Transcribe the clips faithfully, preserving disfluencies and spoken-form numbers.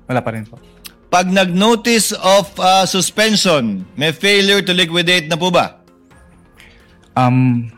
Wala pa rin po. Pag nag-notice of uh, suspension, may failure to liquidate na po ba? Um,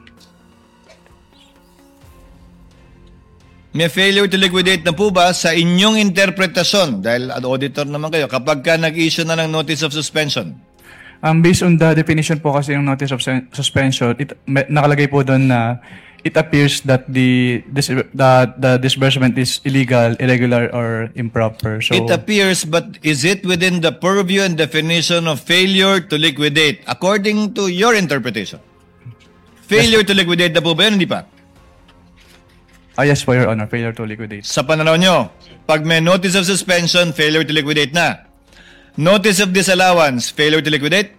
May failure to liquidate na po ba sa inyong interpretasyon? Dahil auditor naman kayo, kapag ka nag-issue na ng notice of suspension? um, based on the definition po kasi yung notice of sen- suspension, it, may, nakalagay po doon na it appears that the, dis- the the disbursement is illegal, irregular, or improper. So It appears, but is it within the purview and definition of failure to liquidate according to your interpretation? Failure to liquidate na po ba yun? Hindi pa? Ah, yes po, Your Honor, failure to liquidate. Sa pananaw nyo, pag may notice of suspension, failure to liquidate na. Notice of disallowance, failure to liquidate?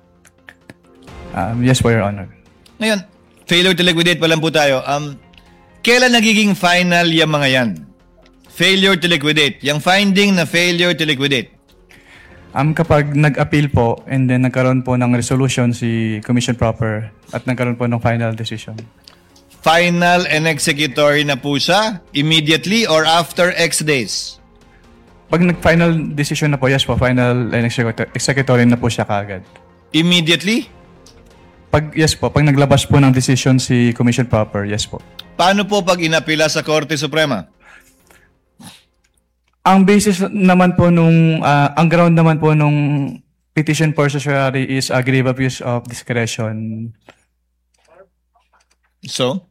Um, yes po, Your Honor. Ngayon, failure to liquidate pa lang po tayo. Um, kailan nagiging final yung mga yan? Failure to liquidate. Yung finding na failure to liquidate. Um, kapag nag-appeal po and then nagkaroon po ng resolution si Commission Proper at nagkaroon po ng final decision. Final and executory na po siya immediately or after X days? Pag nag-final decision na po, yes po, final and executor- executory na po siya kaagad. Immediately? Pag, yes po, pag naglabas po ng decision si Commission Proper, yes po. Paano po pag inapila sa Korte Suprema? Ang basis naman po nung, ah, ang ground naman po nung petition for certiorari is a grave abuse of discretion. So?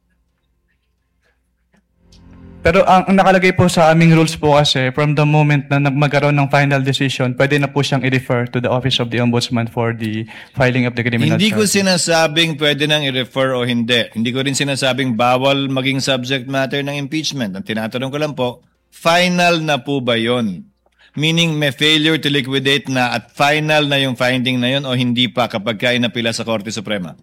Pero ang, ang nakalagay po sa aming rules po kasi, from the moment na magkaroon ng final decision, pwede na po siyang i-refer to the Office of the Ombudsman for the filing of the criminal Hindi ko charge. sinasabing pwede nang i-refer o hindi. Hindi ko rin sinasabing bawal maging subject matter ng impeachment. Ang tinatanong ko lang po, final na po ba yon? Meaning may failure to liquidate na at final na yung finding na yon o hindi pa kapag ka inapila sa Korte Suprema?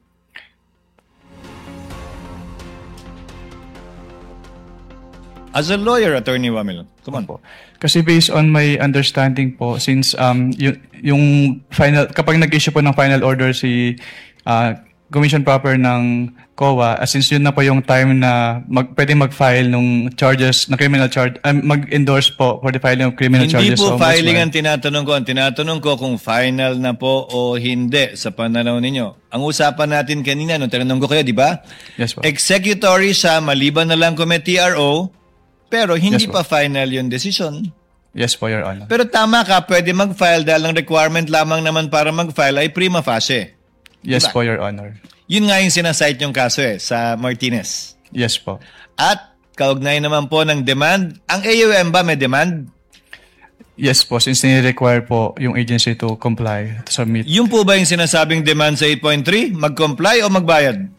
As a lawyer, Attorney Wamil, come on po. Kasi based on my understanding po, since um, yung, yung final, kapag nag-issue po ng final order si uh, Commission Proper ng C O A, uh, since yun na po yung time na mag, pwede mag-file ng charges, na criminal charge, uh, mag-endorse po for the filing of criminal Hindi charges. po sa Ombudsman. filing ang tinatanong ko. Ang tinatanong ko kung final na po o hindi sa pananaw ninyo. Ang usapan natin kanina, nung tinanong ko kayo, di ba? Yes po. Executory siya, maliban na lang kung may T R O, pero hindi Yes, pa final yung decision. Yes po, Your Honor. Pero tama ka, pwede mag-file dahil ang requirement lamang naman para mag-file ay prima facie. Yes Diba? po, Your Honor. Yun nga yung sinasite yung kaso eh, sa Martinez. Yes po. At kaugnay naman po ng demand, ang A U M ba may demand? Yes po, since ni-require po yung agency to comply, to submit. Yung po ba yung sinasabing demand sa eight point three? Mag-comply o magbayad?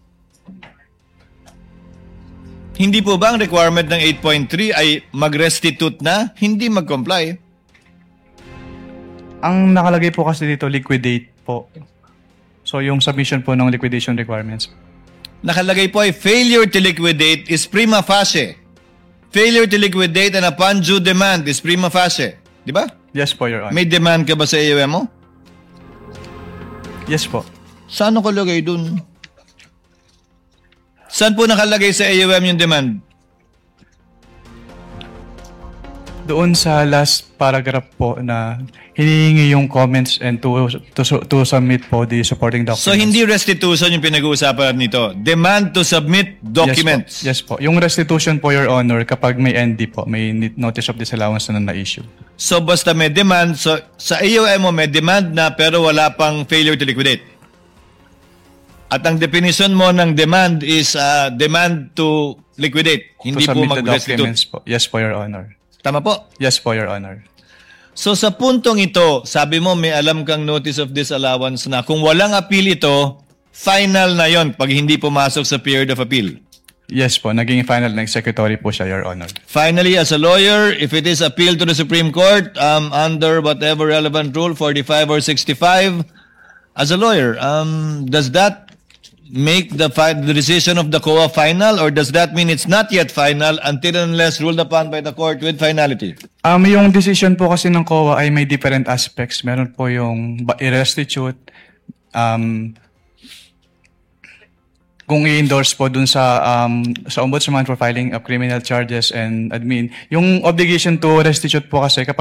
Hindi po ba ang requirement ng eight point three ay mag-restitute na, hindi mag-comply? Ang nakalagay po kasi dito, liquidate po. So yung submission po ng liquidation requirements. Nakalagay po ay failure to liquidate is prima facie. Failure to liquidate and upon due demand is prima facie. Di ba? Yes po, Your Honor. May demand ka ba sa A U M mo? Yes po. Saan nakalagay dun? Saan po nakalagay sa A U M yung demand? Doon sa last paragraph po na hinihingi yung comments and to to, to submit po the supporting documents. So hindi restitution yung pinag-uusapan nito. Demand to submit documents. Yes po. Yes po. Yung restitution po, Your Honor, kapag may N D po, may notice of disallowance na na-issue. So basta may demand, so sa A U M mo may demand na pero wala pang failure to liquidate. At ang definition mo ng demand is uh, demand to liquidate. Hindi to po submit the documents mag-restitute. po. Yes po, Your Honor. Tama po? Yes po, Your Honor. So sa puntong ito, sabi mo may alam kang notice of disallowance na kung walang appeal ito, final na yon pag hindi pumasok sa period of appeal. Yes po, naging final na executory po siya, Your Honor. Finally, as a lawyer, if it is appealed to the Supreme Court um, under whatever relevant rule, forty-five or sixty-five, as a lawyer, um, does that make the, fi- the decision of the C O A final, or does that mean it's not yet final until and unless ruled upon by the court with finality? Um, yung decision po kasi ng C O A ay may different aspects. Meron po yung ba- i-restitute, um, kung i-endorse po dun sa um, sa Ombudsman for filing of criminal charges and admin. Yung obligation to restitute po kasi kapag